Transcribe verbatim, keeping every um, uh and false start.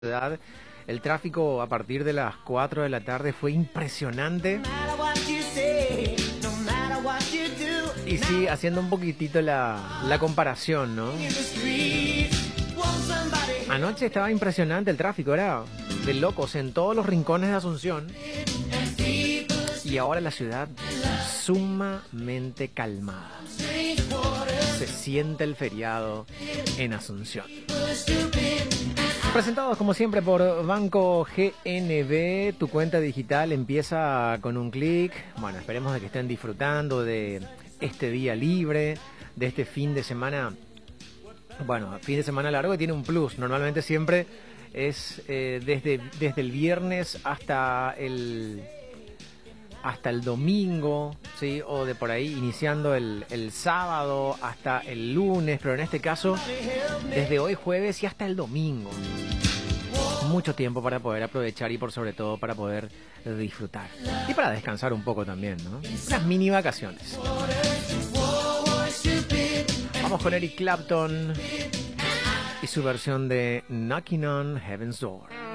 ciudad. El tráfico a partir de las cuatro de la tarde fue impresionante. Y sí, haciendo un poquitito la, la comparación, ¿no? Anoche estaba impresionante el tráfico, era de locos en todos los rincones de Asunción. Y ahora la ciudad sumamente calmada. Se siente el feriado en Asunción. Presentados como siempre por Banco G N B, tu cuenta digital empieza con un clic. Bueno, esperemos de que estén disfrutando de este día libre, de este fin de semana. Bueno, fin de semana largo que tiene un plus. Normalmente siempre es eh, desde, desde el viernes hasta el hasta el domingo, ¿sí? O de por ahí iniciando el, el sábado hasta el lunes, pero en este caso desde hoy jueves y hasta el domingo. Mucho tiempo para poder aprovechar y por sobre todo para poder disfrutar. Y para descansar un poco también, ¿no? Unas mini vacaciones. Vamos con Eric Clapton y su versión de Knocking on Heaven's Door.